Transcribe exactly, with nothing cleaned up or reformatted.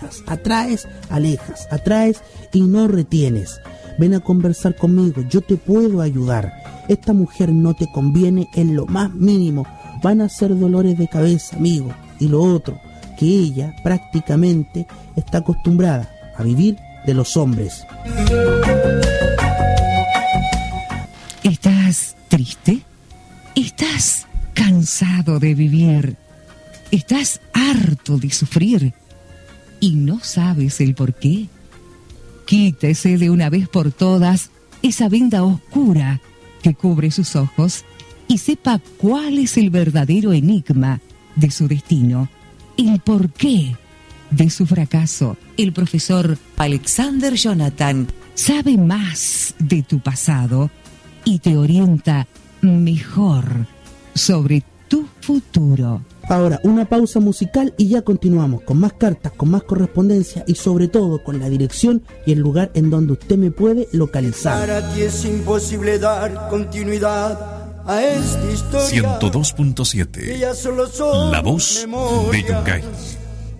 alejas, atraes, alejas, atraes y no retienes. Ven a conversar conmigo, yo te puedo ayudar. Esta mujer no te conviene en lo más mínimo. Van a ser dolores de cabeza, amigo. Y lo otro, que ella prácticamente está acostumbrada a vivir de los hombres. ¿Estás triste? ¿Estás cansado de vivir? ¿Estás harto de sufrir? ¿Y no sabes el por qué? Quítese de una vez por todas esa venda oscura que cubre sus ojos y sepa cuál es el verdadero enigma de su destino, el porqué de su fracaso. El profesor Alexander Jonathan sabe más de tu pasado y te orienta mejor sobre tu futuro. Ahora, una pausa musical y ya continuamos con más cartas, con más correspondencia y sobre todo con la dirección y el lugar en donde usted me puede localizar. Para ti es imposible dar continuidad a esta historia. ciento dos punto siete. La voz de Yungay.